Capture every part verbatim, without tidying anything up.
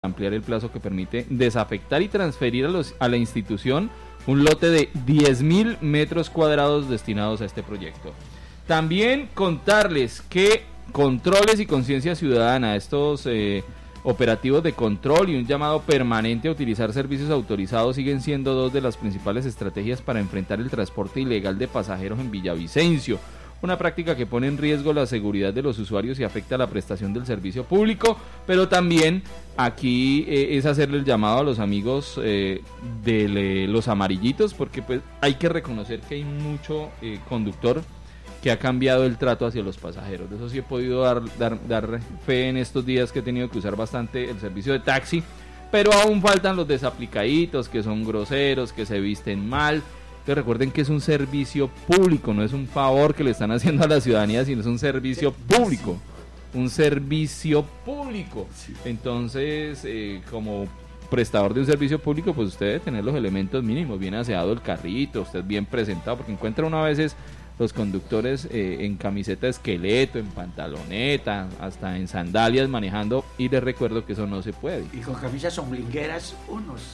ampliar el plazo que permite desafectar y transferir a, los, a la institución un lote de diez mil metros cuadrados destinados a este proyecto. También contarles que controles y conciencia ciudadana, estos eh, operativos de control y un llamado permanente a utilizar servicios autorizados siguen siendo dos de las principales estrategias para enfrentar el transporte ilegal de pasajeros en Villavicencio. Una práctica que pone en riesgo la seguridad de los usuarios y afecta la prestación del servicio público, pero también aquí eh, es hacerle el llamado a los amigos eh, de le, los amarillitos, porque pues hay que reconocer que hay mucho eh, conductor que ha cambiado el trato hacia los pasajeros. De eso sí he podido dar, dar, dar fe en estos días que he tenido que usar bastante el servicio de taxi, pero aún faltan los desaplicaditos, que son groseros, que se visten mal. Que recuerden que es un servicio público, no es un favor que le están haciendo a la ciudadanía, sino es un servicio público, un servicio público. Entonces, eh, como prestador de un servicio público, pues usted debe tener los elementos mínimos, bien aseado el carrito, usted bien presentado, porque encuentra uno a veces los conductores eh, en camiseta de esqueleto, en pantaloneta, hasta en sandalias manejando, y les recuerdo que eso no se puede. Y con camisas omblingueras unos...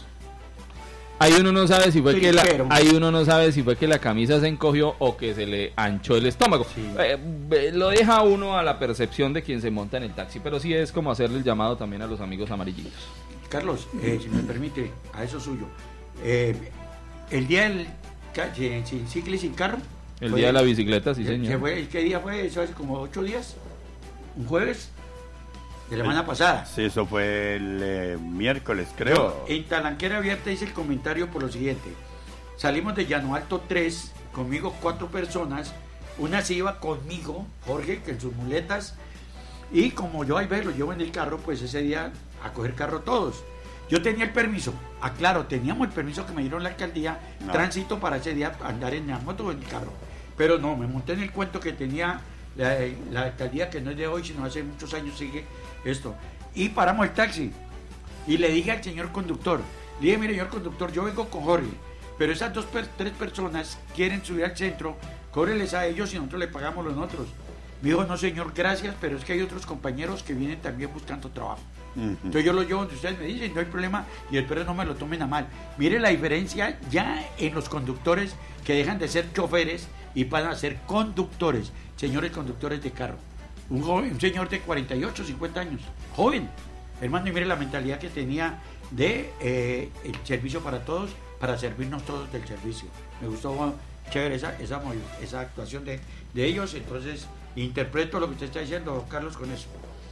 Ahí uno no sabe si fue que la, ahí uno no sabe si fue que la camisa se encogió o que se le anchó el estómago. Sí. Eh, lo deja uno a la percepción de quien se monta en el taxi, pero sí es como hacerle el llamado también a los amigos amarillitos. Carlos, eh, si me permite, a eso suyo. Eh, el día del sin ciclo y sin carro. El día de la bicicleta, sí, señor. ¿Qué, fue, ¿Qué día fue? Eso hace como ocho días. ¿Un jueves? De la semana pasada. Sí, eso fue el eh, miércoles, creo. En Talanquera Abierta hice el comentario por lo siguiente. Salimos de Llano Alto tres, conmigo cuatro personas. Una se iba conmigo, Jorge, que en sus muletas. Y como yo ahí lo llevo en el carro, pues ese día a coger carro todos. Yo tenía el permiso. Aclaro, teníamos el permiso que me dieron la alcaldía, no. Tránsito para ese día andar en la moto o en el carro. Pero no, me monté en el cuento que tenía la, la alcaldía, que no es de hoy, sino hace muchos años sigue esto, y paramos el taxi y le dije al señor conductor, le dije, mire señor conductor, yo vengo con Jorge, pero esas dos, per, tres personas quieren subir al centro, cóbreles a ellos y nosotros le pagamos los nosotros. Me dijo, no señor, gracias, pero es que hay otros compañeros que vienen también buscando trabajo. Uh-huh. Entonces yo los llevo donde ustedes me dicen, no hay problema, y espero no me lo tomen a mal. Mire la diferencia ya en los conductores que dejan de ser choferes y pasan a ser conductores, señores conductores de carro. Un joven, un señor de cuarenta y ocho, cincuenta años, joven, hermano, y mire la mentalidad que tenía de eh, el servicio para todos, para servirnos todos del servicio. Me gustó, bueno, chévere esa, esa, esa actuación de, de ellos, entonces interpreto lo que usted está diciendo, Carlos, con eso.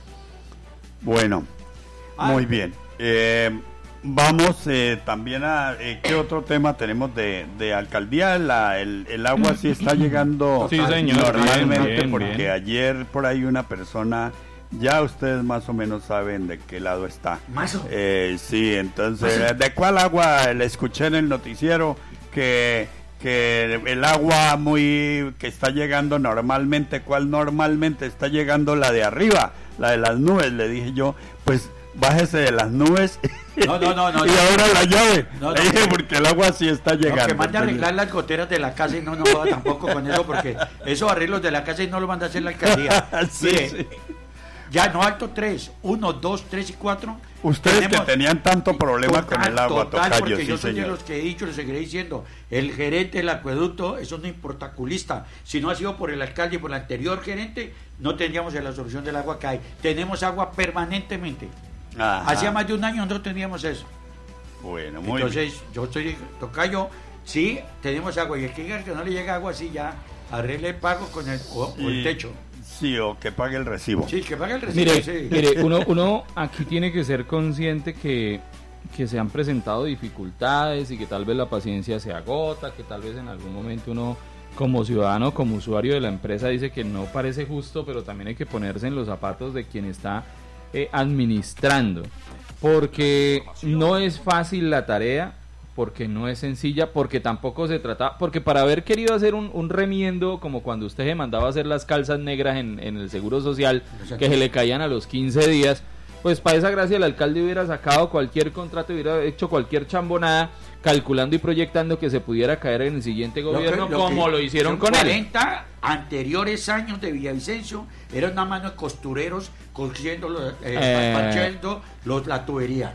Bueno, ah, muy bien. Eh, vamos eh, también a, eh, ¿qué otro tema tenemos de, de alcaldía? La, el, el agua sí está llegando sí, señor, normalmente, bien, bien, porque bien. Ayer por ahí una persona, ya ustedes más o menos saben de qué lado está. ¿Más o? Eh, sí, entonces, ¿Mazo? ¿De cuál agua? Le escuché en el noticiero que... que el agua muy que está llegando normalmente, ¿cuál normalmente está llegando? La de arriba, la de las nubes, le dije yo, pues bájese de las nubes no, no, no, no, y no, ahora la llave, no, le no, dije, no, porque el agua sí está llegando. No, que mande a arreglar las goteras de la casa y no, no joda tampoco con eso, porque esos arreglos de la casa y no lo manda a hacer la alcaldía. sí, Mire, sí. Ya no alto tres, uno, dos, tres y cuatro. Ustedes tenemos, que tenían tanto problema total, con el agua, total, tocayo, porque sí, yo soy señor. de los que he dicho, le seguiré diciendo, el gerente del acueducto es un importaculista. Si no ha sido por el alcalde y por el anterior gerente, no tendríamos la solución del agua que hay. Tenemos agua permanentemente. Ajá. Hacía más de un año no teníamos eso. Bueno, muy Entonces, bien. yo estoy, tocayo, sí, tenemos agua. Y el que diga que no le llega agua, sí, ya arregle el pago con el, o, sí. o el techo. Sí, o que pague el recibo. Sí, que pague el recibo. Mire, sí. mire uno, uno aquí tiene que ser consciente que, que se han presentado dificultades y que tal vez la paciencia se agota, que tal vez en algún momento uno como ciudadano, como usuario de la empresa dice que no parece justo, pero también hay que ponerse en los zapatos de quien está eh, administrando, porque no es fácil la tarea, porque no es sencilla, porque tampoco se trata, porque para haber querido hacer un, un remiendo, como cuando usted se mandaba a hacer las calzas negras en, en el Seguro Social, que se le caían a los quince días, pues para esa gracia el alcalde hubiera sacado cualquier contrato, hubiera hecho cualquier chambonada, calculando y proyectando que se pudiera caer en el siguiente gobierno, Lo que- lo como que- lo hicieron son con él. cuarenta anteriores años de Villavicencio eran una mano de costureros cosiendo los, eh, Eh. parchando los, la tubería.